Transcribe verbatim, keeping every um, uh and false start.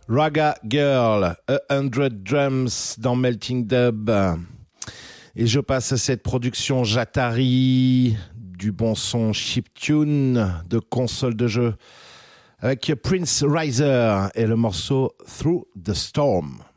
Raga Girl, A Hundred Drums dans Melting Dub. Et je passe à cette production Jatari, du bon son chiptune de console de jeu, avec Prince Riser et le morceau Through the Storm.